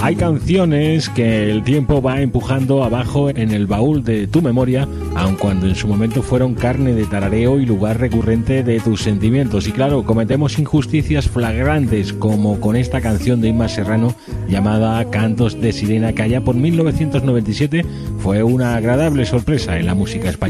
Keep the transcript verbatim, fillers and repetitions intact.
Hay canciones que el tiempo va empujando abajo en el baúl de tu memoria, aun cuando en su momento fueron carne de tarareo y lugar recurrente de tus sentimientos. Y claro, cometemos injusticias flagrantes, como con esta canción de Imma Serrano llamada Cantos de Sirena, que allá por mil novecientos noventa y siete fue una agradable sorpresa en la música española.